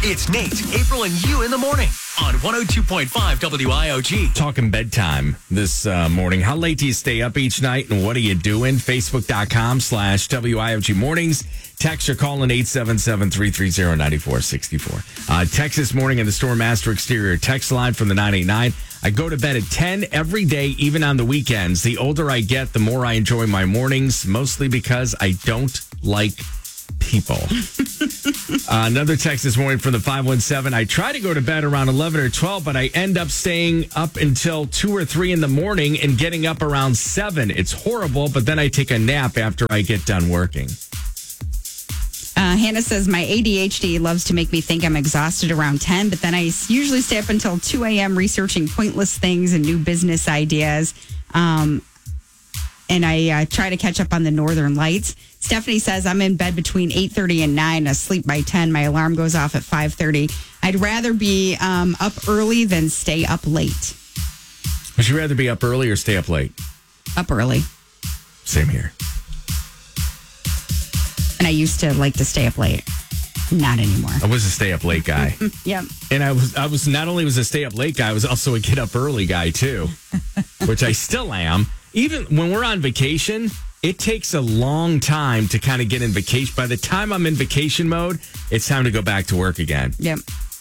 It's Nate, April, and you in the morning on 102.5 WIOG. Talking bedtime this morning. How late do you stay up each night and what are you doing? Facebook.com/WIOG mornings. Text or call in 877-330-9464. Text this morning in the Storm Master Exterior text line from the 989. I go to bed at 10 every day, even on the weekends. The older I get, the more I enjoy my mornings, mostly because I don't like people. Another text this morning from the 517. I try to go to bed around 11 or 12, but I end up staying up until 2 or 3 in the morning and getting up around 7. It's horrible, but then I take a nap after I get done working. Hannah says, my ADHD loves to make me think I'm exhausted around 10, but then I usually stay up until 2 a.m. researching pointless things and new business ideas. And I try to catch up on the Northern Lights. Stephanie says, I'm in bed between 8:30 and 9, asleep by 10. My alarm goes off at 5:30. I'd rather be up early than stay up late. Would you rather be up early or stay up late? Up early. Same here. And I used to like to stay up late. Not anymore. I was a stay up late guy. Yep. And I was not only was a stay up late guy, I was also a get up early guy too, which I still am. Even when we're on vacation, it takes a long time to kind of get in vacation. By the time I'm in vacation mode, it's time to go back to work again. Yep.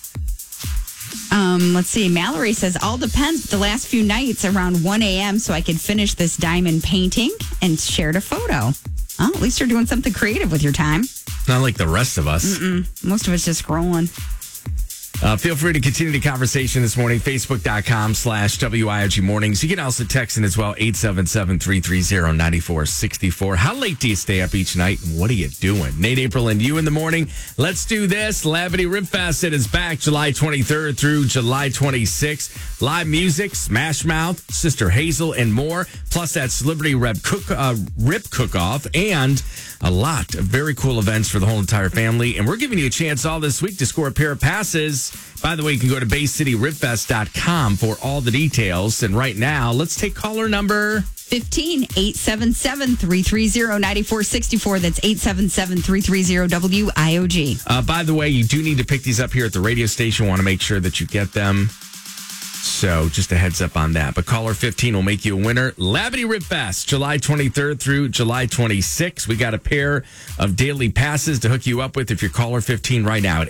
Let's see. Mallory says, all depends. The last few nights around 1 a.m. so I could finish this diamond painting and shared a photo. Oh, at least you're doing something creative with your time. Not like the rest of us. Most of it's just scrolling. Feel free to continue the conversation this morning. Facebook.com/WIOG mornings. You can also text in as well. 877-330-9464. How late do you stay up each night? And what are you doing? Nate, April, and you in the morning. Let's do this. Labadee Rib Fest. It is back July 23rd through July 26th. Live music, Smash Mouth, Sister Hazel, and more. Plus that Celebrity Rib Cook-Off and a lot of very cool events for the whole entire family. And we're giving you a chance all this week to score a pair of passes. By the way, you can go to BayCityRibFest.com for all the details. And right now, let's take caller number 15, 877-330-9464. That's 877-330-WIOG. By the way, you do need to pick these up here at the radio station. Want to make sure that you get them. So just a heads up on that. But caller 15 will make you a winner. Labadee Rib Fest, July 23rd through July 26th. We got a pair of daily passes to hook you up with if you're caller 15 right now at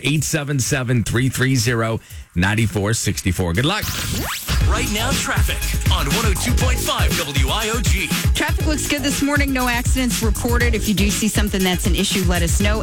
877-330-9464. Good luck. Right now, traffic on 102.5 WIOG. Traffic looks good this morning. No accidents reported. If you do see something that's an issue, let us know.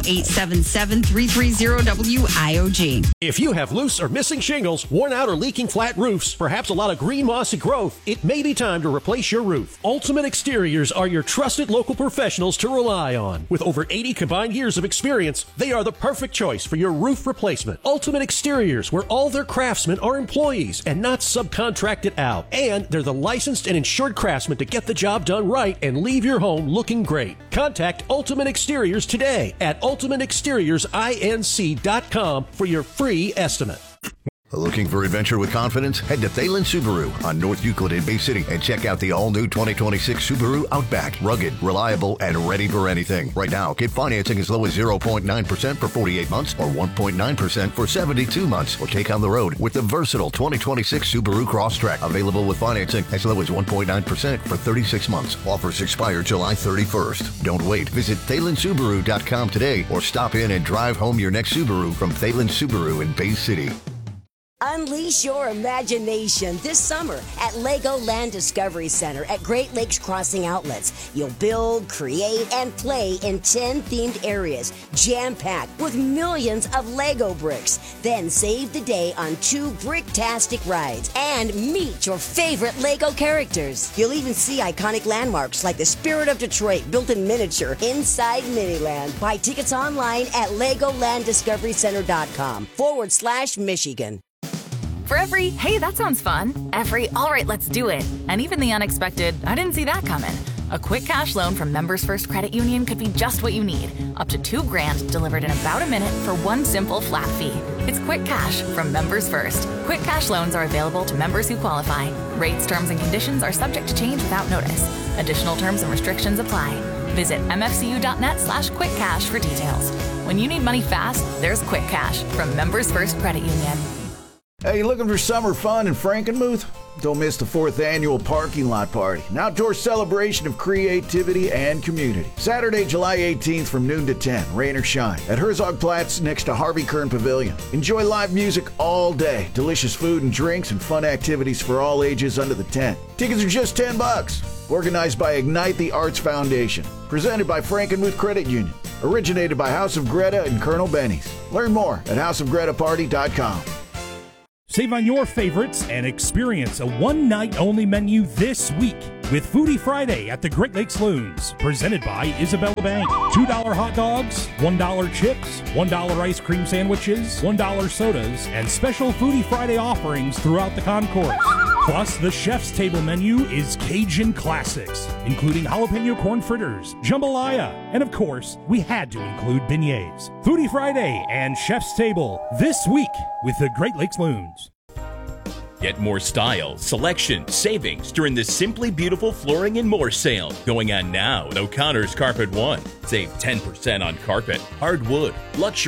877-330-WIOG. If you have loose or missing shingles, worn out or leaking flat roofs, perhaps a lot of green mossy growth, it may be time to replace your roof. Ultimate Exteriors are your trusted local professionals to rely on. With over 80 combined years of experience, they are the perfect choice for your roof replacement. Ultimate Exteriors, where all their craftsmen are employees and not subcontracted out. And they're the licensed and insured craftsmen to get the job done right and leave your home looking great. Contact Ultimate Exteriors today at ultimateexteriorsINC.com for your free estimate. Looking for adventure with confidence? Head to Thalen Subaru on North Euclid in Bay City and check out the all-new 2026 Subaru Outback. Rugged, reliable, and ready for anything. Right now, get financing as low as 0.9% for 48 months or 1.9% for 72 months. Or take on the road with the versatile 2026 Subaru Crosstrek. Available with financing as low as 1.9% for 36 months. Offers expire July 31st. Don't wait. Visit ThalenSubaru.com today or stop in and drive home your next Subaru from Thalen Subaru in Bay City. Unleash your imagination this summer at Legoland Discovery Center at Great Lakes Crossing Outlets. You'll build, create, and play in 10 themed areas, jam-packed with millions of Lego bricks. Then save the day on 2 bricktastic rides and meet your favorite Lego characters. You'll even see iconic landmarks like the Spirit of Detroit built in miniature inside Miniland. Buy tickets online at LegolandDiscoveryCenter.com/Michigan. For every, hey, that sounds fun, every, all right, let's do it, and even the unexpected, I didn't see that coming. A quick cash loan from Members First Credit Union could be just what you need. Up to $2,000 delivered in about a minute for one simple flat fee. It's Quick Cash from Members First. Quick cash loans are available to members who qualify. Rates, terms, and conditions are subject to change without notice. Additional terms and restrictions apply. Visit mfcu.net/quickcash for details. When you need money fast, there's Quick Cash from Members First Credit Union. Hey, looking for summer fun in Frankenmuth? Don't miss the 4th annual Parking Lot Party, an outdoor celebration of creativity and community. Saturday, July 18th from noon to 10, rain or shine, at Herzogplatz next to Harvey Kern Pavilion. Enjoy live music all day, delicious food and drinks, and fun activities for all ages under the tent. Tickets are just $10. Organized by Ignite the Arts Foundation. Presented by Frankenmuth Credit Union. Originated by House of Greta and Colonel Benny's. Learn more at houseofgretaparty.com. Save on your favorites and experience a one-night-only menu this week with Foodie Friday at the Great Lakes Loons, presented by Isabella Bank. $2 hot dogs, $1 chips, $1 ice cream sandwiches, $1 sodas, and special Foodie Friday offerings throughout the concourse. Plus, the Chef's Table menu is Cajun classics, including jalapeno corn fritters, jambalaya, and of course, we had to include beignets. Foodie Friday and Chef's Table this week with the Great Lakes Loons. Get more style, selection, savings during the Simply Beautiful Flooring and More sale going on now at O'Connor's Carpet One. Save 10% on carpet, hardwood, luxury